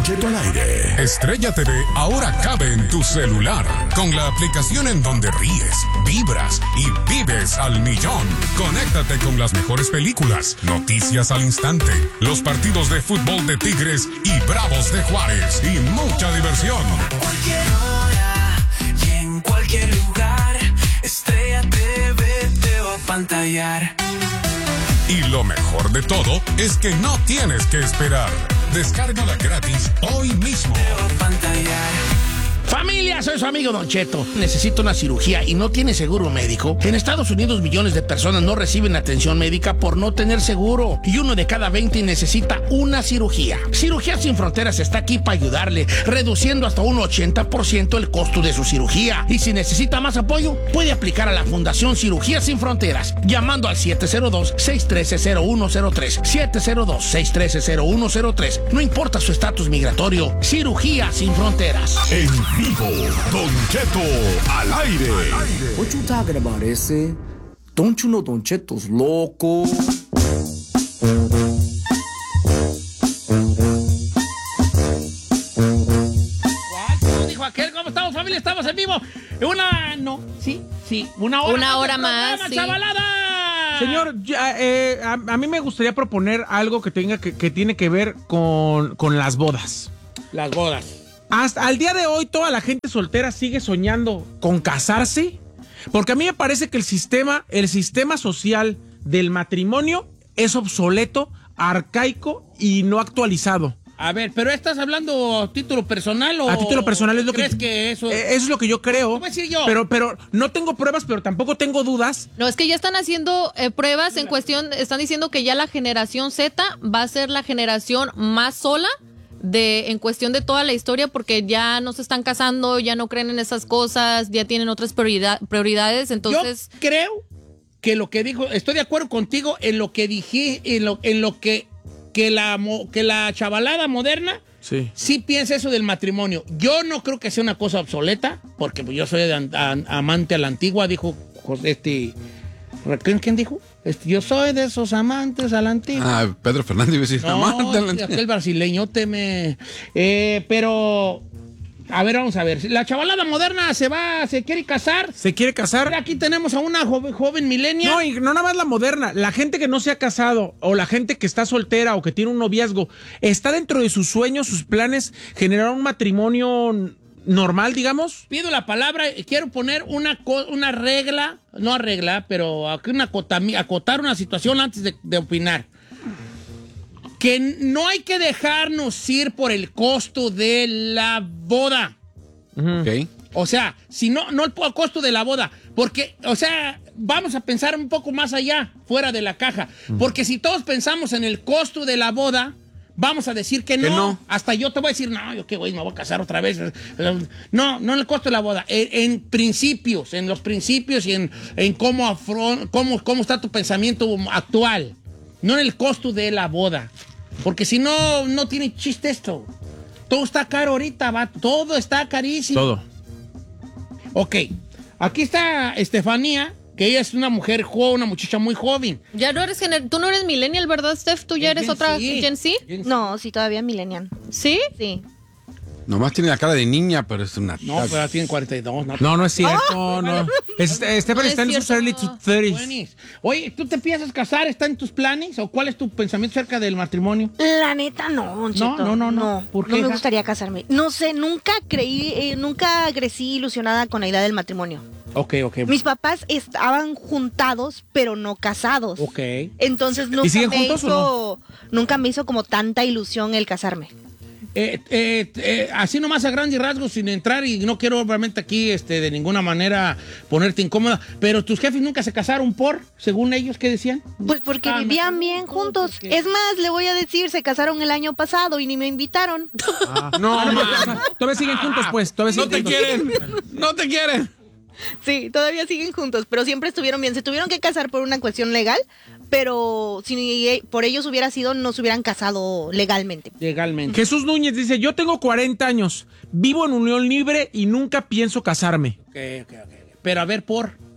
Cheto al aire. Estrella TV ahora cabe en tu celular, con la aplicación en donde ríes, vibras y vives al millón. Conéctate con las mejores películas, noticias al instante, los partidos de fútbol de Tigres y Bravos de Juárez y mucha diversión. A cualquier hora y en cualquier lugar, Estrella TV te va a pantallar. Y lo mejor de todo es que no tienes que esperar. Descárgala gratis hoy mismo. Familia, soy su amigo Don Cheto. Necesito una cirugía y no tiene seguro médico. En Estados Unidos millones de personas no reciben atención médica por no tener seguro. Y 1 de cada 20 necesita una cirugía. Cirugía Sin Fronteras está aquí para ayudarle, reduciendo hasta un 80% el costo de su cirugía. Y si necesita más apoyo, puede aplicar a la Fundación Cirugía Sin Fronteras, llamando al 702-613-0103. 702-613-0103. No importa su estatus migratorio. Cirugía Sin Fronteras. En vivo, Don Cheto al aire. What you talking about, ese? Don't you know Don Cheto's loco? Dijo aquel, ¿cómo estamos, familia? Estamos en vivo. Una hora más. Sí. ¡Chavalada! Señor, a mí me gustaría proponer algo que tiene que ver con las bodas. Las bodas. Hasta al día de hoy, toda la gente soltera sigue soñando con casarse, porque a mí me parece que el sistema social del matrimonio es obsoleto, arcaico y no actualizado. A ver, ¿pero estás hablando a título personal o...? A título personal es lo ¿crees que eso...? Eso es lo que yo creo. ¿Cómo decir yo? Pero no tengo pruebas, pero tampoco tengo dudas. No, es que ya están haciendo pruebas en cuestión, están diciendo que ya la generación Z va a ser la generación más sola en cuestión de toda la historia, porque ya no se están casando, ya no creen en esas cosas, ya tienen otras prioridades, entonces... Yo creo que lo que dijo, estoy de acuerdo contigo en lo que dije, en lo que la chavalada moderna sí piensa eso del matrimonio. Yo no creo que sea una cosa obsoleta, porque pues, yo soy amante a la antigua, dijo ¿quién dijo? Yo soy de esos amantes a la antigua. Pedro Fernández iba a decir amante a la antigua. Aquel brasileño pero... A ver, vamos a ver. La chavalada moderna se quiere casar. ¿Se quiere casar? Aquí tenemos a una joven millennial. No, y no nada más la moderna. La gente que no se ha casado o la gente que está soltera o que tiene un noviazgo, está dentro de sus sueños, sus planes, generar un matrimonio normal, digamos. Pido la palabra, quiero poner una regla, no regla, pero acotar una situación antes de opinar. Que no hay que dejarnos ir por el costo de la boda. Okay. O sea, si no el costo de la boda. Porque, o sea, vamos a pensar un poco más allá, fuera de la caja. Porque si todos pensamos en el costo de la boda, vamos a decir que no. Hasta yo te voy a decir, no, yo qué güey, me voy a casar otra vez. No en el costo de la boda. En los principios y en cómo está tu pensamiento actual. No en el costo de la boda. Porque si no tiene chiste esto. Todo está caro ahorita, va. Todo está carísimo. Todo. Ok. Aquí está Estefanía, que ella es una mujer joven, una muchacha muy joven. Ya no eres tú no eres millennial, ¿verdad, Steph? ¿Tú ya eres otra Gen Z? No, sí, todavía millennial. ¿Sí? Sí. Nomás tiene la cara de niña, pero es una... No, pero tiene 42. No es cierto, no. Esteban está en sus early 30s. Oye, ¿tú te piensas casar? ¿Está en tus planes? ¿O cuál es tu pensamiento acerca del matrimonio? La neta, no, Cheto. No. ¿Por qué? No me gustaría casarme. No sé, nunca crecí ilusionada con la idea del matrimonio. Ok. Mis papás estaban juntados, pero no casados. Ok. Entonces nunca me hizo como tanta ilusión el casarme. Así nomás a grandes rasgos, sin entrar, y no quiero obviamente aquí de ninguna manera ponerte incómoda, pero tus jefes nunca se casaron según ellos, ¿qué decían? Pues porque vivían bien juntos. Es más, le voy a decir, se casaron el año pasado y ni me invitaron. Todavía siguen juntos, pues. No te quieren. Sí, todavía siguen juntos, pero siempre estuvieron bien. Se tuvieron que casar por una cuestión legal, pero si por ellos hubiera sido, no se hubieran casado legalmente. Jesús Núñez dice, yo tengo 40 años, vivo en unión libre y nunca pienso casarme. Ok. Pero a ver,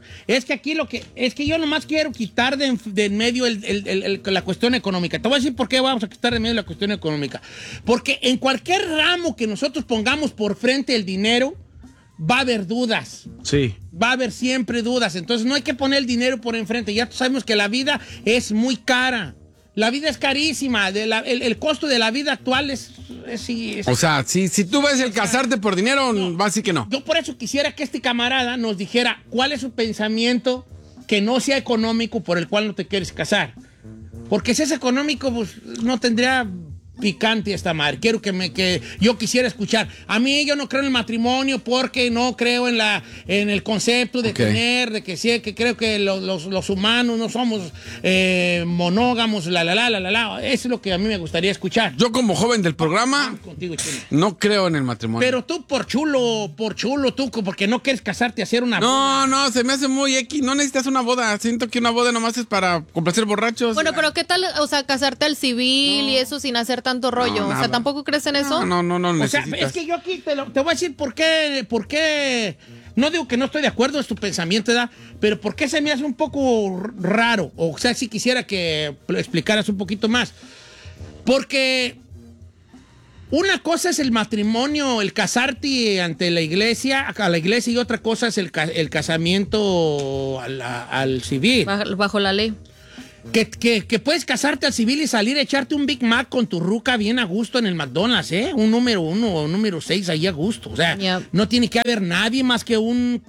Es que aquí es que yo nomás quiero quitar de en medio la cuestión económica. Te voy a decir por qué vamos a quitar de en medio la cuestión económica. Porque en cualquier ramo que nosotros pongamos por frente el dinero, va a haber dudas. Sí. Va a haber siempre dudas. Entonces no hay que poner el dinero por enfrente. Ya sabemos que la vida es muy cara. La vida es carísima. El costo de la vida actual es o sea, si tú ves el casarte por dinero, va a decir que no. Yo por eso quisiera que este camarada nos dijera cuál es su pensamiento que no sea económico por el cual no te quieres casar. Porque si es económico, pues no tendría picante esta madre. Quiero que yo quisiera escuchar. A mí yo no creo en el matrimonio porque no creo en el concepto de tener, de que sí, que creo que los humanos no somos monógamos, Eso es lo que a mí me gustaría escuchar. Yo como joven del programa contigo, no creo en el matrimonio. Pero tú por chulo, tú porque no quieres casarte, hacer una boda. No, se me hace muy X. No necesitas una boda. Siento que una boda nomás es para complacer borrachos. Bueno, pero ¿qué tal, o sea, casarte al civil y eso sin hacer tanto rollo? No, o sea, ¿tampoco crees en eso? No o sea, es que yo aquí te voy a decir por qué. No digo que no estoy de acuerdo, es tu pensamiento, ¿verdad? Pero por qué se me hace un poco raro. O sea, si quisiera que lo explicaras un poquito más. Porque una cosa es el matrimonio, el casarte ante la iglesia, y otra cosa es el casamiento al civil. Bajo la ley. Que puedes casarte al civil y salir a echarte un Big Mac con tu ruca bien a gusto en el McDonald's, ¿eh? Un número 1 o un número 6 ahí a gusto. O sea, no tiene que haber nadie más que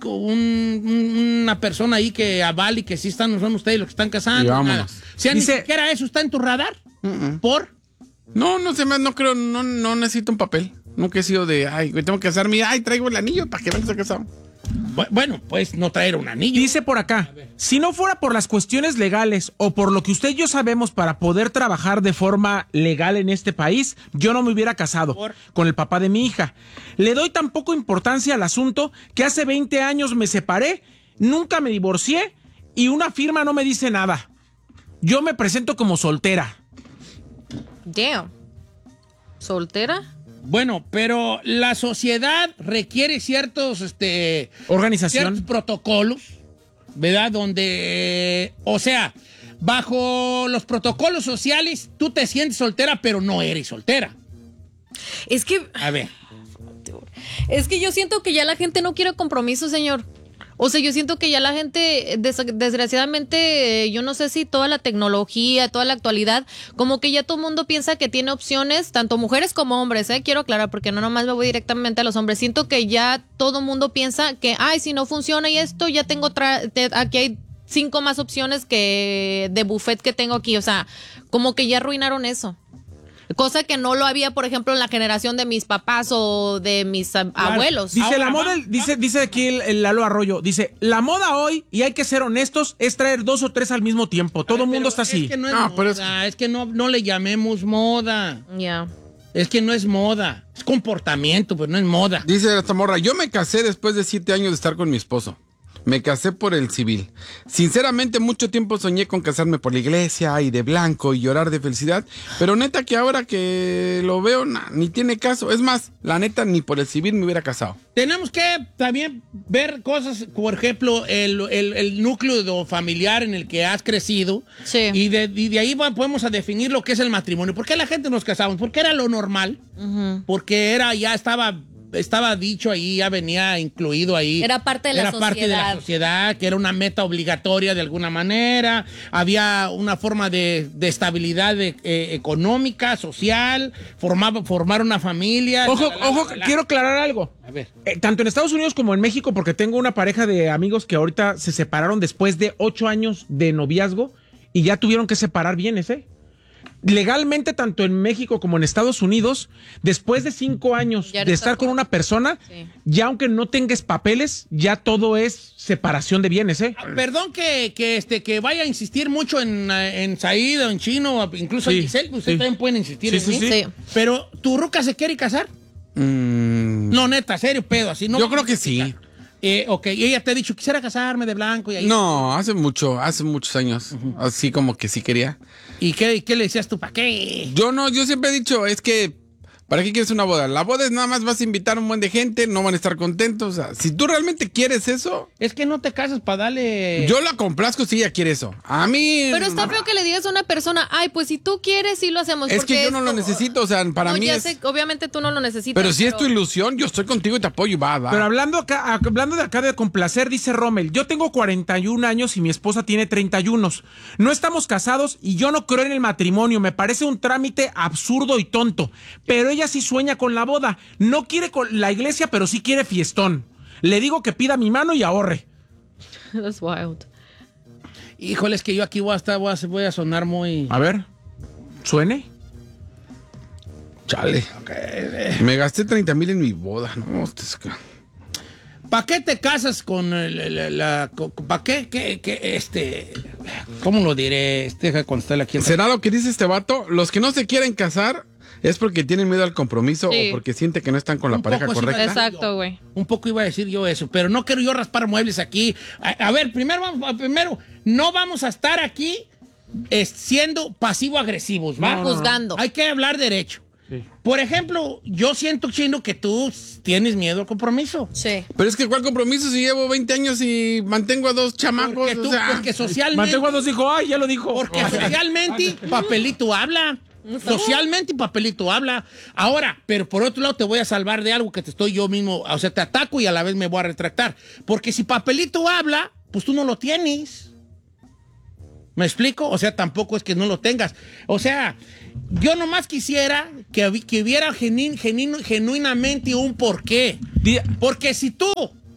una persona ahí que avale y que sí son ustedes los que están casando. O sea, ni siquiera eso está en tu radar. ¿Por? No creo, no necesito un papel. Nunca he sido de, tengo que casarme, traigo el anillo para que vengas a casar. Bueno, pues no traer un anillo. Dice por acá, si no fuera por las cuestiones legales o por lo que usted y yo sabemos para poder trabajar de forma legal en este país, yo no me hubiera casado con el papá de mi hija. Le doy tan poco importancia al asunto que hace 20 años me separé, nunca me divorcié y una firma no me dice nada. Yo me presento como soltera. Damn. ¿Soltera? Bueno, pero la sociedad requiere ciertos organización, ciertos protocolos, ¿verdad? Donde, o sea, bajo los protocolos sociales, tú te sientes soltera, pero no eres soltera. Es que... A ver. Es que yo siento que ya la gente no quiere compromiso, señor. O sea, yo siento que ya la gente, desgraciadamente, yo no sé si toda la tecnología, toda la actualidad, como que ya todo el mundo piensa que tiene opciones, tanto mujeres como hombres, quiero aclarar, porque no nomás me voy directamente a los hombres. Siento que ya todo el mundo piensa que, si no funciona y esto, ya tengo aquí hay 5 más opciones que de buffet que tengo aquí. O sea, como que ya arruinaron eso. Cosa que no lo había, por ejemplo, en la generación de mis papás o de mis abuelos. Dice la moda, dice aquí el Lalo Arroyo, dice, la moda hoy, y hay que ser honestos, es traer 2 o 3 al mismo tiempo. Todo el mundo está así. Es que no es moda, es que no le llamemos moda. Ya. Es que no es moda, es comportamiento, pero no es moda. Dice esta morra, yo me casé después de 7 años de estar con mi esposo. Me casé por el civil. Sinceramente, mucho tiempo soñé con casarme por la iglesia y de blanco y llorar de felicidad. Pero neta que ahora que lo veo, ni tiene caso. Es más, la neta, ni por el civil me hubiera casado. Tenemos que también ver cosas, por ejemplo, el núcleo familiar en el que has crecido. Sí. Y de ahí podemos a definir lo que es el matrimonio. ¿Por qué la gente nos casamos? Porque era lo normal. Porque estaba dicho ahí, ya venía incluido ahí. Era parte de la sociedad. Parte de la sociedad, que era una meta obligatoria de alguna manera. Había una forma de estabilidad económica, social, formar una familia. Ojo, quiero aclarar algo. A ver. Tanto en Estados Unidos como en México, porque tengo una pareja de amigos que ahorita se separaron después de 8 años de noviazgo y ya tuvieron que separar bienes, Legalmente, tanto en México como en Estados Unidos, después de 5 años de estar con una persona, ya aunque no tengas papeles, ya todo es separación de bienes, Perdón que vaya a insistir mucho en Said o en Chino, incluso en Giselle, ustedes también pueden insistir en mí. Sí. Pero, ¿tu ruca se quiere casar? No, neta, serio, pedo, así. No, yo creo que sí. Ok, y ella te ha dicho, quisiera casarme de blanco. Y ahí... No, hace muchos años. Así como que sí quería. ¿Y qué le decías tú? ¿Para qué? Yo siempre he dicho, es que ¿Para qué quieres una boda? La boda es nada más vas a invitar a un buen de gente, no van a estar contentos. O sea, si tú realmente quieres eso... Es que no te casas para darle... Yo la complazco si ella quiere eso. A mí... Pero está feo que le digas a una persona, ay, pues si tú quieres, sí lo hacemos. Es que yo no lo necesito, o sea, para mí ya es... sé, obviamente tú no lo necesitas. Pero si es tu ilusión, yo estoy contigo y te apoyo y va. Pero hablando de acá de complacer, dice Rommel, yo tengo 41 años y mi esposa tiene 31. No estamos casados y yo no creo en el matrimonio. Me parece un trámite absurdo y tonto. Pero ella sí sueña con la boda. No quiere con la iglesia, pero sí quiere fiestón. Le digo que pida mi mano y ahorre. That's wild. Híjole, es que yo aquí voy a sonar muy... A ver, ¿suene? Chale. Me gasté 30,000 en mi boda. No, ¿Para qué te casas con ¿para qué? ¿Cómo lo diré? Deja contestarle aquí. ¿Será lo que dice este vato? Los que no se quieren casar es porque tienen miedo al compromiso Sí. o porque sienten que no están con la pareja correcta. Exacto, güey. Un poco iba a decir yo eso, pero no quiero yo raspar muebles aquí. A ver, primero, no vamos a estar aquí siendo pasivo-agresivos, ¿va? Juzgando. Hay que hablar derecho. Sí. Por ejemplo, yo siento, Chino, que tú tienes miedo al compromiso. Sí. Pero es que ¿cuál compromiso si llevo 20 años y mantengo a 2 chamacos? Porque socialmente... Mantengo a 2 hijos, ay, ya lo dijo. Porque socialmente, papelito habla. Socialmente, papelito habla. Ahora, pero por otro lado, te voy a salvar de algo que te estoy yo mismo, o sea, te ataco y a la vez me voy a retractar. Porque si papelito habla, pues tú no lo tienes. ¿Me explico? O sea, tampoco es que no lo tengas. O sea, yo nomás quisiera que hubiera genuinamente un porqué. Porque si tú...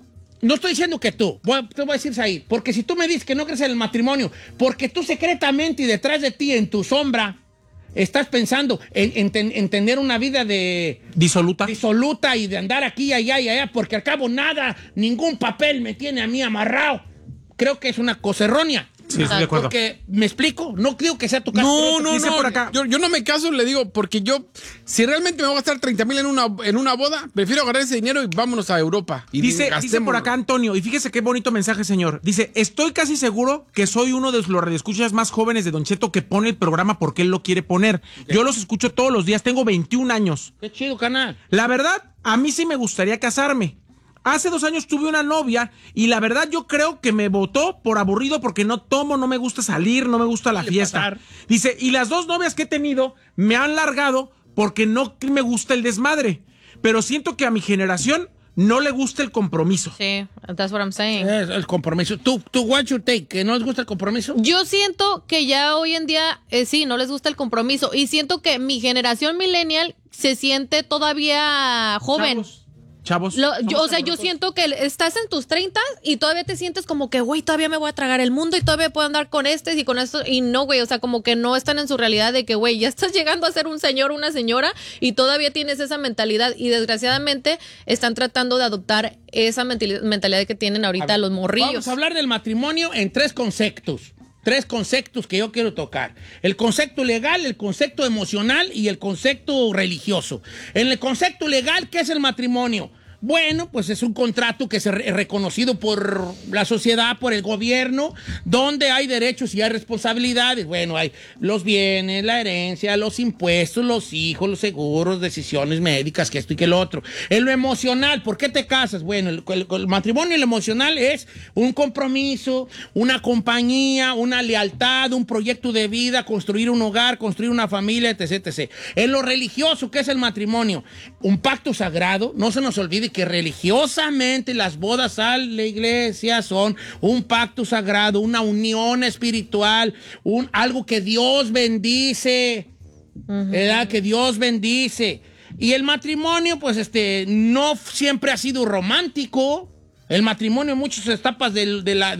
No estoy diciendo que tú, te voy a decir ahí, porque si tú me dices que no crees en el matrimonio, porque tú secretamente y detrás de ti, en tu sombra, estás pensando en tener una vida de... Disoluta y de andar aquí, allá y allá, porque al cabo ningún papel me tiene a mí amarrado. Creo que es una cosa errónea. Sí, estoy de acuerdo. Porque, ¿me explico? No creo que sea tu caso. No. por acá. Yo no me caso, le digo, porque yo, si realmente me voy a gastar 30,000 en una boda, prefiero agarrar ese dinero y vámonos a Europa. Y Dice por acá Antonio, y fíjese qué bonito mensaje, señor. Dice, estoy casi seguro que soy uno de los radioescuchas más jóvenes de Don Cheto que pone el programa porque él lo quiere poner. Yo los escucho todos los días, tengo 21 años. Qué chido, canal. La verdad, a mí sí me gustaría casarme. Hace 2 años tuve una novia y la verdad yo creo que me votó por aburrido porque no tomo, no me gusta salir, no me gusta la fiesta. Dice, y las 2 novias que he tenido me han largado porque no me gusta el desmadre. Pero siento que a mi generación no le gusta el compromiso. Sí, that's what I'm saying. Es el compromiso. ¿Tú, what you take? ¿Que no les gusta el compromiso? Yo siento que ya hoy en día, sí, no les gusta el compromiso. Y siento que mi generación millennial se siente todavía joven. Chavos. Yo siento que estás en tus 30 y todavía te sientes como que, güey, todavía me voy a tragar el mundo y todavía puedo andar con y con esto. Y no, güey, o sea, como que no están en su realidad de que, güey, ya estás llegando a ser un señor, una señora y todavía tienes esa mentalidad. Y desgraciadamente están tratando de adoptar esa mentalidad que tienen ahorita los morrillos. Vamos a hablar del matrimonio en 3 conceptos. 3 conceptos que yo quiero tocar. El concepto legal, el concepto emocional y el concepto religioso. En el concepto legal, ¿qué es el matrimonio? Bueno, pues es un contrato que es reconocido por la sociedad, por el gobierno, donde hay derechos y hay responsabilidades. Bueno, hay los bienes, la herencia, los impuestos, los hijos, los seguros, decisiones médicas, que esto y que lo otro. En lo emocional, ¿por qué te casas? Bueno, el matrimonio y lo emocional es un compromiso, una compañía, una lealtad, un proyecto de vida, construir un hogar, construir una familia, etc., etc. En lo religioso, ¿qué es el matrimonio? Un pacto sagrado. No se nos olvide que religiosamente las bodas a la iglesia son un pacto sagrado, una unión espiritual, algo que Dios bendice, ¿verdad? Que Dios bendice. Y el matrimonio, pues, no siempre ha sido romántico. El matrimonio en muchas etapas de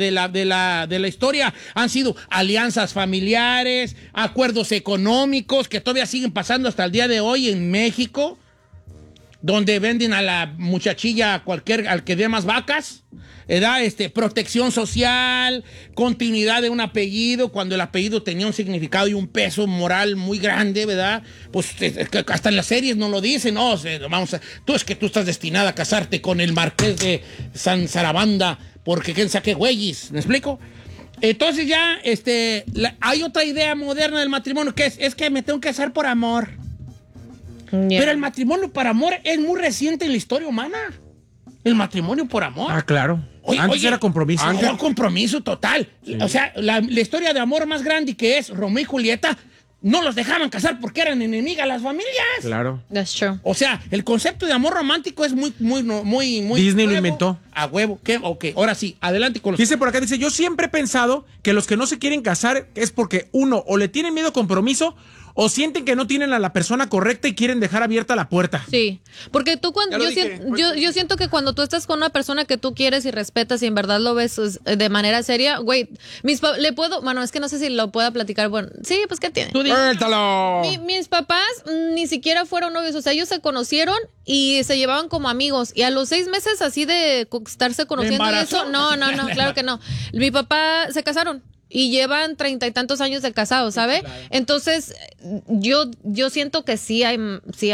la historia han sido alianzas familiares, acuerdos económicos que todavía siguen pasando hasta el día de hoy en México, donde venden a la muchachilla al que dé más vacas, protección social, continuidad de un apellido, cuando el apellido tenía un significado y un peso moral muy grande, ¿verdad? Pues hasta en las series no lo dicen, no, tú estás destinada a casarte con el marqués de San Sarabanda, porque quién sabe qué güeyes, ¿me explico? Entonces ya, hay otra idea moderna del matrimonio, que es que me tengo que casar por amor. Yeah. Pero el matrimonio por amor es muy reciente en la historia humana. El matrimonio por amor. Ah, claro. Antes era compromiso. Antes era compromiso total. Sí. O sea, la historia de amor más grande que es Romeo y Julieta, no los dejaban casar porque eran enemigas las familias. Claro. That's true. O sea, el concepto de amor romántico es muy Disney lo inventó. A huevo. ¿Qué? Ok, ahora sí, adelante con los... Dice por acá, dice, yo siempre he pensado que los que no se quieren casar es porque uno, o le tienen miedo a compromiso, o sienten que no tienen a la persona correcta y quieren dejar abierta la puerta. Sí, porque tú cuando yo siento que cuando tú estás con una persona que tú quieres y respetas y en verdad lo ves de manera seria, güey, le puedo, bueno, es que no sé si lo pueda platicar, bueno, sí, pues ¿qué tiene? ¡Suéltalo! Mis papás ni siquiera fueron novios, o sea, ellos se conocieron y se llevaban como amigos y a los 6 meses así de estarse conociendo y eso, no, claro que no. Mi papá se casaron. Y llevan 30 y tantos años de casados, ¿sabe? Claro. Entonces, yo siento que sí hay.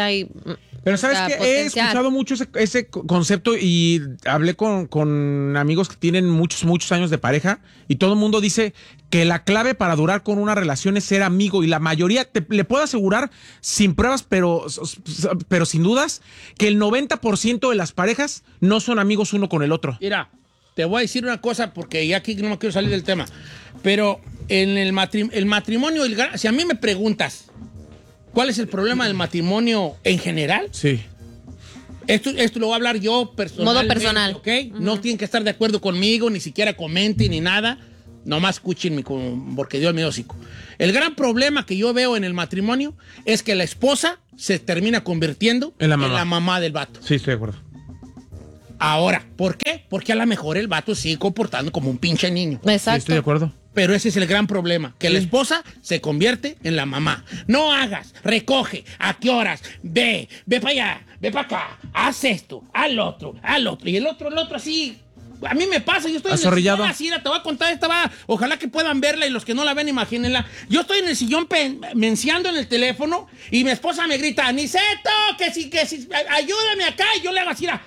Pero sabes que he escuchado mucho ese concepto y hablé con amigos que tienen muchos años de pareja y todo el mundo dice que la clave para durar con una relación es ser amigo y la mayoría, le puedo asegurar sin pruebas, pero sin dudas, que el 90% de las parejas no son amigos uno con el otro. Mira, te voy a decir una cosa porque ya aquí no me quiero salir del tema. Pero en el matrimonio, si a mí me preguntas cuál es el problema del matrimonio en general, sí. Esto lo voy a hablar yo personalmente. Modo personal. ¿Ok? Uh-huh. No tienen que estar de acuerdo conmigo, ni siquiera comenten ni nada. Nomás escúchenme porque Dios me dio hocico. El gran problema que yo veo en el matrimonio es que la esposa se termina convirtiendo en la mamá del vato. Sí, estoy de acuerdo. Ahora, ¿por qué? Porque a lo mejor el vato sigue comportando como un pinche niño. Exacto. Sí, estoy de acuerdo. Pero ese es el gran problema, que la esposa se convierte en la mamá. No hagas, recoge, ¿a qué horas? Ve para allá, ve para acá, haz esto, al otro. Y el otro así. A mí me pasa, yo estoy azorrillado. En el sillón así, te voy a contar esta, ojalá que puedan verla y los que no la ven, imagínenla. Yo estoy en el sillón menciando en el teléfono y mi esposa me grita, Niceto, que si, ayúdame acá, y yo le hago así,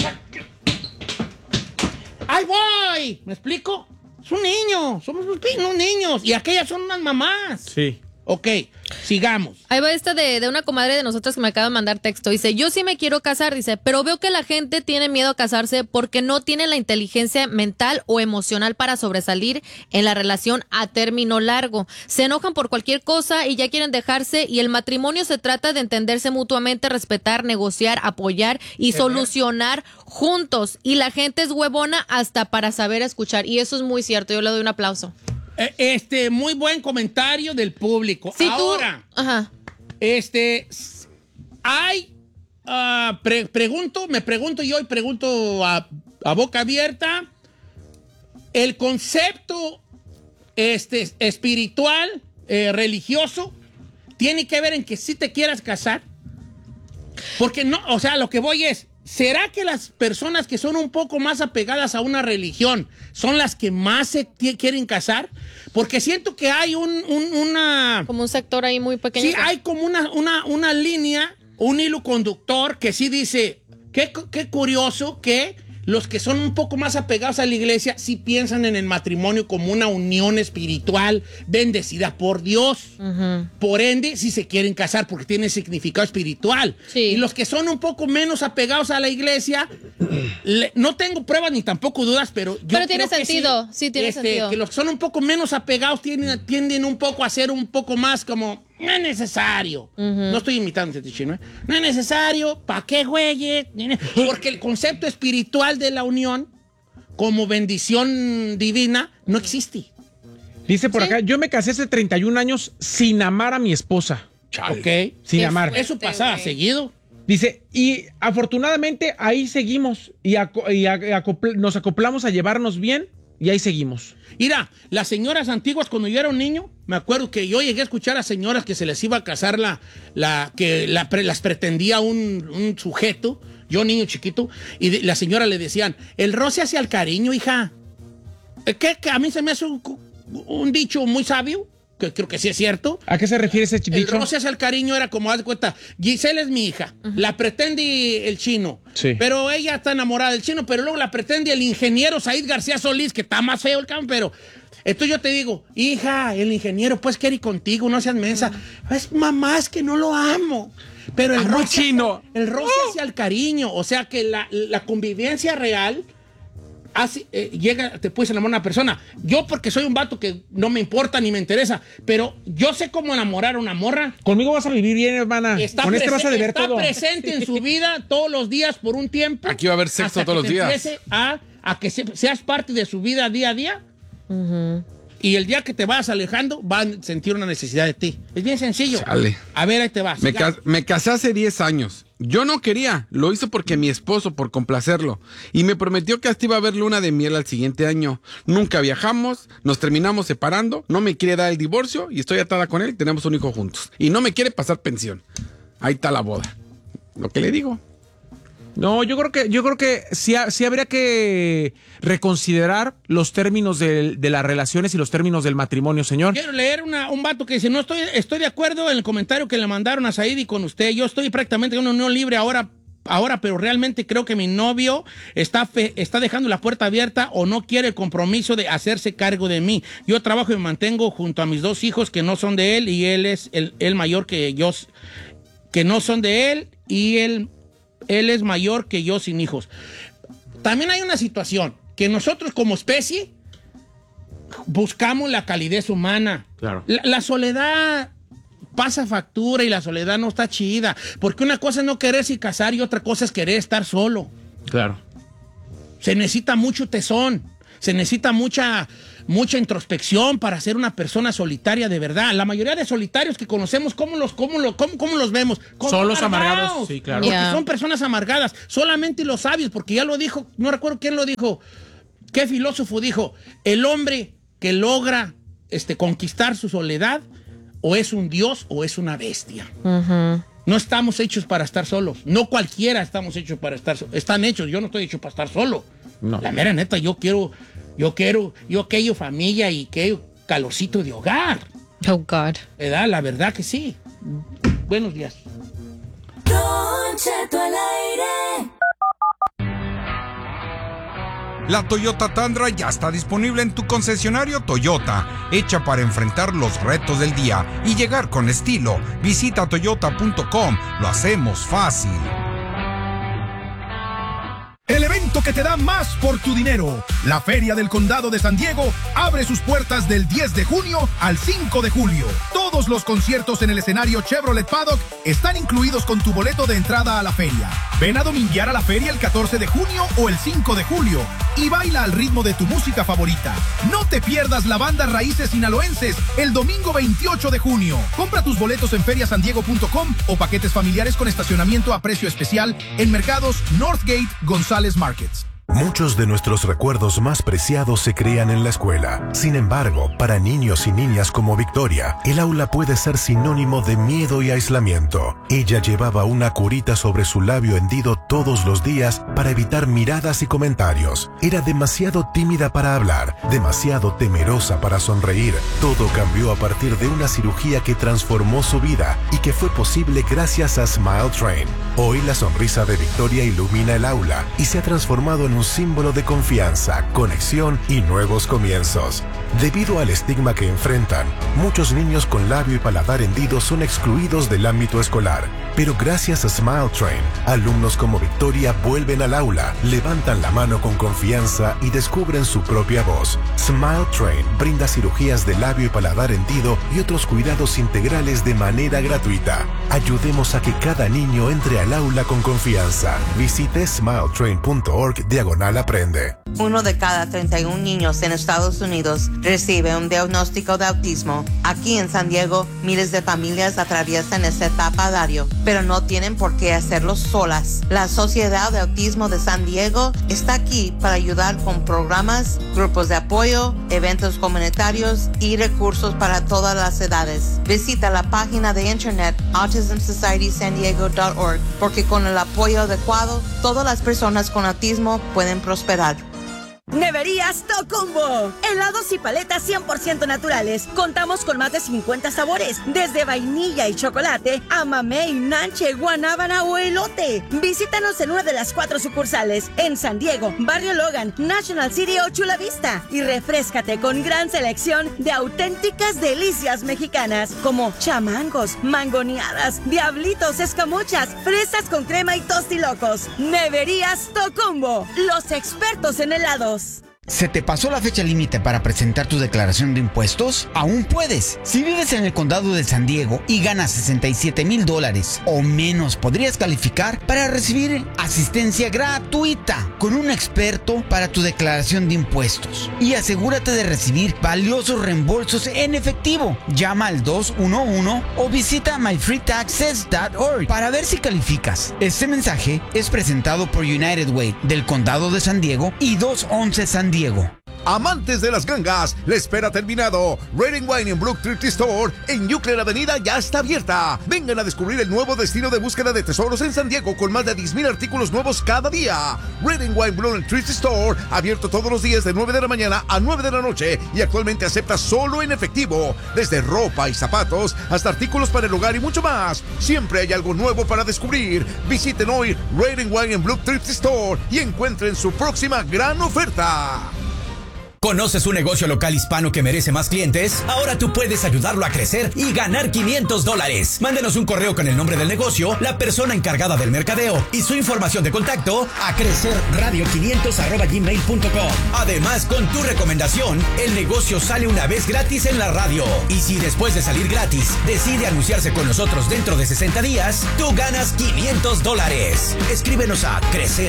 ¡ay, voy! ¿Me explico? Es un niño, somos unos niños y aquellas son unas mamás. Sí. Ok, sigamos. Ahí va esta de una comadre de nosotras que me acaba de mandar texto. Dice, yo sí me quiero casar, dice, pero veo que la gente tiene miedo a casarse porque no tiene la inteligencia mental o emocional para sobresalir en la relación a término largo. Se enojan por cualquier cosa y ya quieren dejarse y el matrimonio se trata de entenderse mutuamente, respetar, negociar, apoyar y solucionar juntos. Y la gente es huevona hasta para saber escuchar. Y eso es muy cierto, yo le doy un aplauso. Muy buen comentario del público. Sí, ahora, ajá. Hay, me pregunto yo y pregunto a boca abierta, el concepto espiritual, religioso, tiene que ver en que si te quieras casar. Porque no, o sea, lo que voy es, ¿será que las personas que son un poco más apegadas a una religión son las que más se quieren casar? Porque siento que hay una... Como un sector ahí muy pequeño. Sí, hay como una línea, un hilo conductor que sí dice, qué curioso que los que son un poco más apegados a la iglesia sí piensan en el matrimonio como una unión espiritual bendecida por Dios. Uh-huh. Por ende, sí se quieren casar porque tiene significado espiritual. Sí. Y los que son un poco menos apegados a la iglesia, no tengo pruebas ni tampoco dudas, pero yo pero tiene creo sentido, que sí tiene sentido. Que los que son un poco menos apegados tienden un poco a ser un poco más como... No es necesario. Uh-huh. No estoy imitando este chino, ¿eh? No es necesario. ¿Para qué, güey? Porque el concepto espiritual de la unión como bendición divina no existe. Dice por acá, yo me casé hace 31 años sin amar a mi esposa. Ok. Sin amar. Eso pasaba seguido. Dice, y afortunadamente ahí seguimos y nos acoplamos a llevarnos bien y ahí seguimos. Mira, las señoras antiguas, cuando yo era un niño, me acuerdo que yo llegué a escuchar a señoras que se les iba a casar las pretendía un sujeto, yo niño chiquito, y la señora le decían, el roce hacia el cariño, hija. Que a mí se me hace un dicho muy sabio, que creo que sí es cierto. ¿A qué se refiere ese dicho? El roce hacia el cariño era como, haz de cuenta, Giselle es mi hija, uh-huh. La pretende el chino, sí. Pero ella está enamorada del chino, pero luego la pretende el ingeniero Said García Solís, que está más feo el cabrón, pero... Entonces yo te digo, hija, el ingeniero pues quiere ir contigo, no seas mensa. Es mamá, es que no lo amo. Pero el muy roce, chino. el roce hacia el cariño, o sea que la convivencia real hace, te puedes enamorar a una persona. Yo porque soy un vato que no me importa ni me interesa, pero yo sé cómo enamorar a una morra. Conmigo vas a vivir bien, hermana. Con este vas a deber todo. Está presente en su vida todos los días por un tiempo. Aquí va a haber sexo todos los días. Empiece a que seas parte de su vida día a día. Y el día que te vas alejando, van a sentir una necesidad de ti. Es bien sencillo. Chale. A ver, ahí te vas. Me casé hace 10 años. Yo no quería. Lo hice porque mi esposo, por complacerlo. Y me prometió que hasta iba a haber luna de miel al siguiente año. Nunca viajamos, nos terminamos separando. No me quiere dar el divorcio y estoy atada con él. Tenemos un hijo juntos. Y no me quiere pasar pensión. Ahí está la boda. Lo que le digo. No, yo creo que sí habría que reconsiderar los términos de las relaciones y los términos del matrimonio, señor. Quiero leer un vato que dice, no estoy de acuerdo en el comentario que le mandaron a Said y con usted. Yo estoy prácticamente en una unión libre ahora, pero realmente creo que mi novio está dejando la puerta abierta o no quiere el compromiso de hacerse cargo de mí. Yo trabajo y me mantengo junto a mis 2 hijos que no son de él y él es el mayor que yo, que no son de él y él es mayor que yo sin hijos. También hay una situación que nosotros como especie buscamos la calidez humana. Claro. La soledad pasa factura y la soledad no está chida. Porque una cosa es no quererse casar y otra cosa es querer estar solo. Claro. Se necesita mucho tesón. Se necesita mucha introspección para ser una persona solitaria de verdad. La mayoría de solitarios que conocemos, ¿cómo los vemos? Solos, amargados. Sí, claro. Porque son personas amargadas. Solamente los sabios, porque ya lo dijo, no recuerdo quién lo dijo. ¿Qué filósofo dijo? El hombre que logra conquistar su soledad o es un dios o es una bestia. No estamos hechos para estar solos. No cualquiera estamos hechos para estar solos. Están hechos, yo no estoy hecho para estar solo. No. La mera neta, yo quiero aquello familia y aquello calorcito de hogar. Oh, God. ¿Verdad? La verdad que sí. Buenos días. Don Cheto al aire. La Toyota Tundra ya está disponible en tu concesionario Toyota, hecha para enfrentar los retos del día y llegar con estilo. Visita toyota.com, lo hacemos fácil. El evento que te da más por tu dinero. La Feria del Condado de San Diego abre sus puertas del 10 de junio al 5 de julio. Todos los conciertos en el escenario Chevrolet Paddock están incluidos con tu boleto de entrada a la feria. Ven a dominguear a la feria el 14 de junio o el 5 de julio y baila al ritmo de tu música favorita. No te pierdas la banda Raíces Sinaloenses el domingo 28 de junio. Compra tus boletos en feriasandiego.com o paquetes familiares con estacionamiento a precio especial en mercados Northgate, González Markets. Muchos de nuestros recuerdos más preciados se crean en la escuela. Sin embargo, para niños y niñas como Victoria, el aula puede ser sinónimo de miedo y aislamiento. Ella llevaba una curita sobre su labio hendido todos los días para evitar miradas y comentarios. Era demasiado tímida para hablar, demasiado temerosa para sonreír. Todo cambió a partir de una cirugía que transformó su vida y que fue posible gracias a Smile Train. Hoy la sonrisa de Victoria ilumina el aula y se ha transformado en un símbolo de confianza, conexión y nuevos comienzos. Debido al estigma que enfrentan, muchos niños con labio y paladar hendidos son excluidos del ámbito escolar. Pero gracias a Smile Train, alumnos como Victoria vuelven al aula, levantan la mano con confianza y descubren su propia voz. Smile Train brinda cirugías de labio y paladar hendido y otros cuidados integrales de manera gratuita. Ayudemos a que cada niño entre al aula con confianza. Visite smiletrain.org/aprende. 1 de cada 31 niños en Estados Unidos recibe un diagnóstico de autismo. Aquí en San Diego, miles de familias atraviesan esta etapa a diario, pero no tienen por qué hacerlo solas. La Sociedad de Autismo de San Diego está aquí para ayudar con programas, grupos de apoyo, eventos comunitarios y recursos para todas las edades. Visita la página de internet autismsocietysandiego.org porque con el apoyo adecuado, todas las personas con autismo pueden prosperar. Neverías Tocumbo. Helados y paletas 100% naturales. Contamos con más de 50 sabores, desde vainilla y chocolate a mamey, nanche, guanábana o elote. Visítanos en una de las 4 sucursales, en San Diego, Barrio Logan, National City o Chula Vista. Y refréscate con gran selección de auténticas delicias mexicanas, como chamangos, mangoneadas, diablitos, escamochas, fresas con crema y tostilocos. Neverías Tocumbo, los expertos en helados. ¿Se te pasó la fecha límite para presentar tu declaración de impuestos? Aún puedes. Si vives en el condado de San Diego y ganas $67,000 o menos, podrías calificar para recibir asistencia gratuita con un experto para tu declaración de impuestos. Y asegúrate de recibir valiosos reembolsos en efectivo. Llama al 211 o visita myfreetaxes.org para ver si calificas. Este mensaje es presentado por United Way del condado de San Diego y 211 San Diego. Amantes de las gangas, la espera ha terminado. Red Wine en Brook Thrift Store en Euclid Avenida ya está abierta. Vengan a descubrir el nuevo destino de búsqueda de tesoros en San Diego con más de 10,000 artículos nuevos cada día. Red Wine Brook Thrift Store, abierto todos los días de 9 de la mañana a 9 de la noche y actualmente acepta solo en efectivo. Desde ropa y zapatos hasta artículos para el hogar y mucho más. Siempre hay algo nuevo para descubrir. Visiten hoy Red Wine en Brook Thrift Store y encuentren su próxima gran oferta. ¿Conoces un negocio local hispano que merece más clientes? Ahora tú puedes ayudarlo a crecer y ganar $500. Mándenos un correo con el nombre del negocio, la persona encargada del mercadeo y su información de contacto a crecerradio500@gmail.com. Además, con tu recomendación, el negocio sale una vez gratis en la radio. Y si después de salir gratis decide anunciarse con nosotros dentro de 60 días, tú ganas $500. Escríbenos a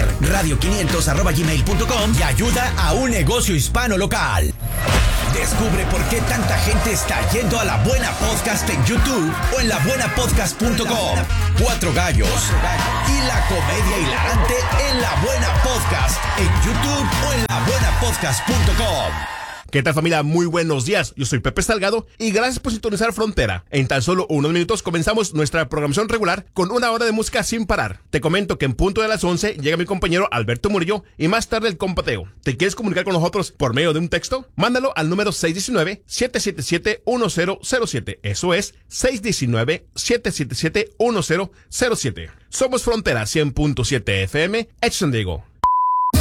crecerradio500@gmail.com y ayuda a un negocio hispano local. Descubre por qué tanta gente está yendo a La Buena Podcast en YouTube o en labuenapodcast.com. 4 gallos y la comedia hilarante en La Buena Podcast en YouTube o en labuenapodcast.com. ¿Qué tal, familia? Muy buenos días. Yo soy Pepe Salgado y gracias por sintonizar Frontera. En tan solo unos minutos comenzamos nuestra programación regular con una hora de música sin parar. Te comento que en punto de las 11 llega mi compañero Alberto Murillo y más tarde el compateo. ¿Te quieres comunicar con nosotros por medio de un texto? Mándalo al número 619-777-1007. Eso es 619-777-1007. Somos Frontera 100.7 FM, San Diego.